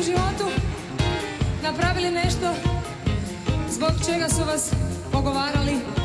životu napravili nešto zbog čega su vas ogovarali,